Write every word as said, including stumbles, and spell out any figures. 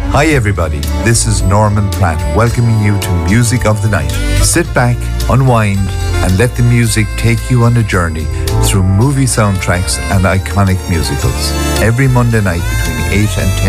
Hi everybody, this is Norman Pratt welcoming you to Music of the Night. Sit back, unwind, and let the music take you on a journey through movie soundtracks and iconic musicals. Every Monday night between eight and ten